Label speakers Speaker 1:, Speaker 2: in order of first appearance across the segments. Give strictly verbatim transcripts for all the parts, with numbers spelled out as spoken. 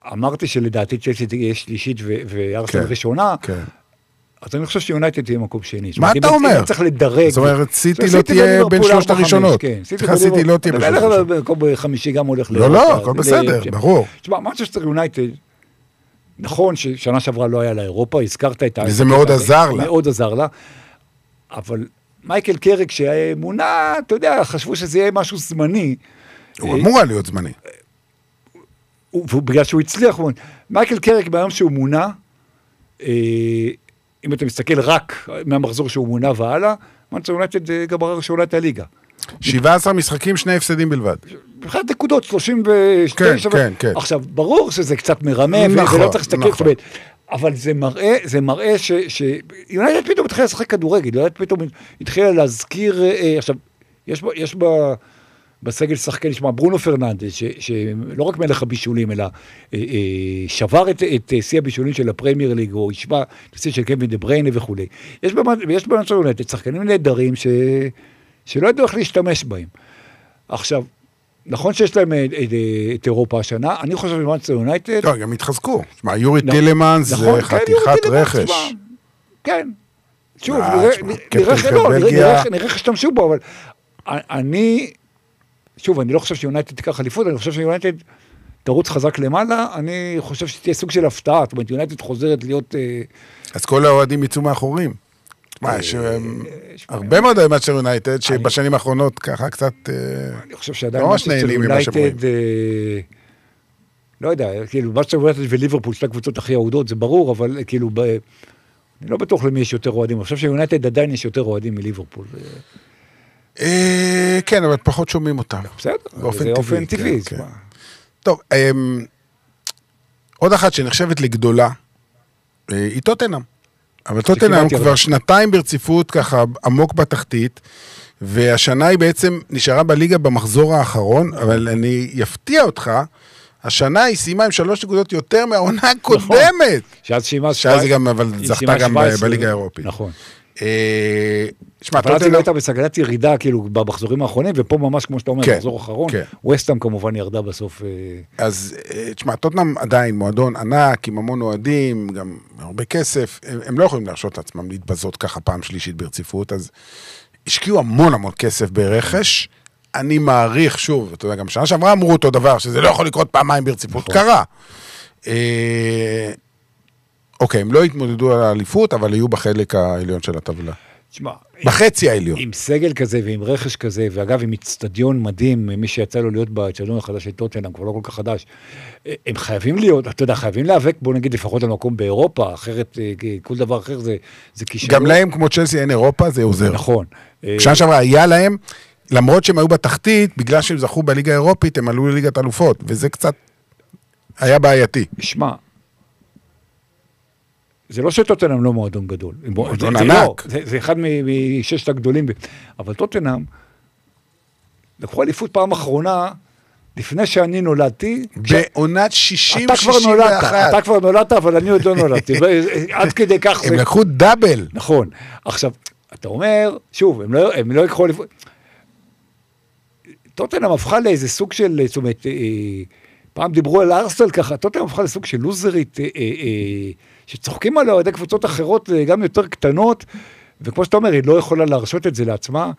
Speaker 1: אמרתי שלדעתי צ'לסי תהיה שלישית וארסנל ראשונה, אז אני חושב שיונייטד תהיה מקום שני.
Speaker 2: מה אתה אומר?
Speaker 1: צריך לדרג.
Speaker 2: זאת אומרת, סיטי לא תהיה בין שלושת הראשונות. סליחה, סיטי לא תהיה בין שלושת הראשונות.
Speaker 1: מקום חמישי גם הולך
Speaker 2: לא, לא, הכל בסדר, ברור.
Speaker 1: תשמע, מנצ'סטר יונייטד, נכון ששנה שעברה לא היה לאירופה, הזכרת את ה...
Speaker 2: וזה מאוד עזר לה.
Speaker 1: מאוד עזר לה, אבל מייקל קריק שהמונה, אתה יודע, חשבו שזה יהיה משהו זמני.
Speaker 2: הוא אמור להיות זמני.
Speaker 1: בגלל שהוא הצליח, מייקל קריק ביום שהוא מונה, אם אתה מסתכל רק מהמחזור שהוא מונה והלאה, מנצ'סטר יונייטד גמרה ראשונה את הליגה.
Speaker 2: שבעה עשר משחקים, שני הפסדים בלבד.
Speaker 1: מבחינת נקודות, שלושים ותשע.
Speaker 2: כן, כן, כן.
Speaker 1: עכשיו, ברור שזה קצת מרמה, ולא צריך להסתכל, אבל זה מראה, זה מראה ש... יונייטד פתאום התחילה לשחק כדורגל, יונייטד פתאום התחילה להזכיר, עכשיו, יש בה... בסגל שחקן, נשמע, ברונו פרננדס, שלא רק מלך הבישולים, אלא שבר את שיא הבישולים של הפרמייר ליג, או השווה את השיא של קווין דה בריינה וכו'. יש במנצ'סטר יונייטד שחקנים נהדרים שלא ידעו איך להשתמש בהם. עכשיו, נכון שיש להם את אירופה השנה, אני חושב במנצ'סטר יונייטד...
Speaker 2: לא, גם התחזקו. שמע, יורי טילמנס זה חתיכת רכש.
Speaker 1: כן. שוב, נראה איך השתמשו בו, אבל אני... שוב, אני לא חושב שיונייטד תיקח חליפות, אני חושב שיונייטד תרוץ חזק למעלה, אני חושב שתהיה סוג של הפתעה, זאת אומרת, יונייטד חוזרת להיות...
Speaker 2: אז כל האוהדים יצאו מאחורים. מה, יש הרבה מאוד מנצ'סטר יונייטד, שבשנים האחרונות ככה קצת...
Speaker 1: אני חושב שעדיין מנצ'סטר יונייטד... לא יודע, כאילו, מנצ'סטר יונייטד וליברפול, שתי הקבוצות הכי אהודות, זה ברור, אבל כאילו, אני לא בטוח למי יש יותר אוהדים, אני חושב שיונייטד עדיין יש יותר אוהדים מליברפול.
Speaker 2: כן, אבל פחות שומעים אותם.
Speaker 1: בסדר, זה אופן טבעי.
Speaker 2: טוב, עוד אחת שנחשבת לגדולה, היא טוטנהאם. אבל טוטנהאם כבר שנתיים ברציפות ככה עמוק בתחתית, והשנה היא בעצם נשארה בליגה במחזור האחרון, אבל אני יפתיע אותך, השנה היא סיימה עם שלוש נקודות יותר מהעונה הקודמת.
Speaker 1: שאז סיימה...
Speaker 2: שאז היא גם, אבל זכתה גם בליגה האירופית.
Speaker 1: נכון.
Speaker 2: אבל
Speaker 1: אז היא לא הייתה בסגלת ירידה, כאילו, במחזורים האחרונים, ופה ממש, כמו שאתה אומר, במחזור האחרון, ווסטהאם כמובן ירדה בסוף.
Speaker 2: אז, תשמע, טוטנהאם עדיין מועדון ענק, עם המון אוהדים, גם הרבה כסף, הם לא יכולים להרשות לעצמם להתבזות ככה פעם שלישית ברציפות, אז השקיעו המון המון כסף ברכש, אני מעריך, שוב, אתה יודע, גם שנה שעברה אמרו אותו דבר, שזה לא יכול לקרות פעמיים ברציפות, קרה. אוקיי, הם לא התמודדו על האליפות, אבל היו בחלק העליון של הטבלה.
Speaker 1: תשמע,
Speaker 2: בחצי העליון.
Speaker 1: עם סגל כזה ועם רכש כזה, ואגב, עם אצטדיון מדהים, מי שיצא לו להיות באצטדיון החדש של טוטנהאם, כבר לא כל כך חדש, הם חייבים להיות, אתה יודע, חייבים להיאבק, בוא נגיד לפחות על מקום באירופה, אחרת, כל דבר אחר זה, זה כישלון.
Speaker 2: גם להם, כמו צ'לסי, אין אירופה, זה עוזר.
Speaker 1: נכון.
Speaker 2: שנה שעברה היה להם, למרות שהם היו בתחתית, בגלל שהם זכו בליגה האירופית, הם עלו לליגת אלופות, וזה קצת היה בעייתי.
Speaker 1: שמע, זה לא שטוטנהאם לא מועדון גדול.
Speaker 2: מועדון ענק.
Speaker 1: זה אחד מששת הגדולים. אבל טוטנהאם, לקחו אליפות פעם אחרונה, לפני שאני נולדתי...
Speaker 2: בעונת שישים שישים ואחת.
Speaker 1: אתה כבר נולדת, אבל אני עוד לא נולדתי. עד כדי כך...
Speaker 2: הם לקחו דאבל.
Speaker 1: נכון. עכשיו, אתה אומר, שוב, הם לא יקחו אליפות... טוטנהאם הפכה לאיזה סוג של... זאת אומרת, פעם דיברו על ארסנל ככה, טוטנהאם הפכה לסוג של לוזרית... שצוחקים עליה עדי קבוצות אחרות, גם יותר קטנות, וכמו שאתה אומר, היא לא יכולה להרשות את זה לעצמה,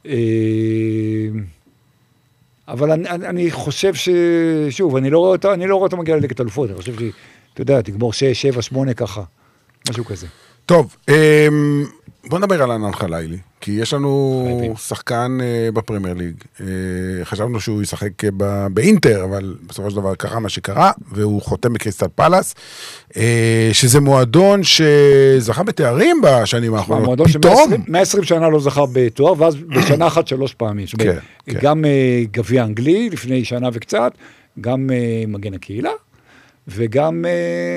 Speaker 1: אבל אני, אני חושב ש... שוב, אני לא רואה אותה, אני לא רואה אותה מגיעה לליגת אלופות, אני חושב שהיא, אתה יודע, תגמור שש, שבע, שמונה ככה, משהו כזה.
Speaker 2: טוב, בוא נדבר על ענן חלילי, כי יש לנו שחקן בפרמייר ליג, חשבנו שהוא ישחק באינטר, אבל בסופו של דבר קרה מה שקרה, והוא חותם בקריסטל פלאס, שזה מועדון שזכה בתארים בשנים האחרונות.
Speaker 1: מועדון ש-מאה ועשרים שנה לא זכה בתואר, ואז בשנה אחת שלוש פעמים. גם גביע אנגלי, לפני שנה וקצת, גם מגן הקהילה, וגם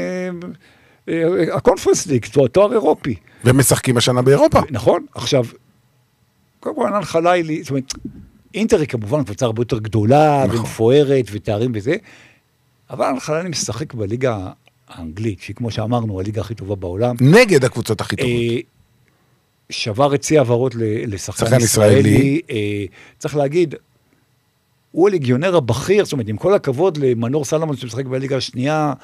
Speaker 1: הקונפרנס ליג, תואר אירופי.
Speaker 2: ומשחקים השנה באירופה.
Speaker 1: נכון, עכשיו, קודם כל ענן חלילי, זאת אומרת, אינטר היא כמובן קבוצה הרבה יותר גדולה, ומפוארת, ותארים וזה, אבל ענן חלילי משחק בליגה האנגלית, שהיא כמו שאמרנו, הליגה הכי טובה בעולם.
Speaker 2: נגד הקבוצות הכי טובות.
Speaker 1: שבר את צי העברות לשחקן ישראלי. צריך להגיד, הוא הליגיונר הבכיר, זאת אומרת, עם כל הכבוד למנור סלומון שמשחק בליגה השנייה,